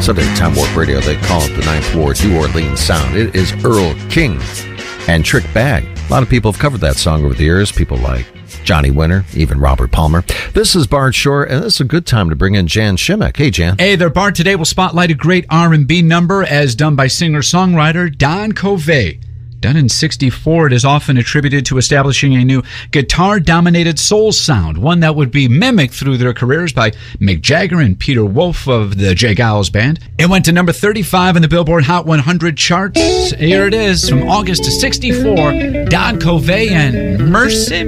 Sunday Time Warp Radio, they call it the Ninth Ward New Orleans sound. It is Earl King and Trick Bag. A lot of people have covered that song over the years. People like Johnny Winter, even Robert Palmer. This is Bart Shore, and this is a good time to bring in Jan Shimek. Hey, Jan. Hey there, Bart. Today we'll spotlight a great R&B number as done by singer-songwriter Don Covay. Done in '64, it is often attributed to establishing a new guitar-dominated soul sound, one that would be mimicked through their careers by Mick Jagger and Peter Wolf of the J. Giles Band. It went to number 35 in the Billboard Hot 100 charts. Here it is from August of '64, Don Covay and Mercy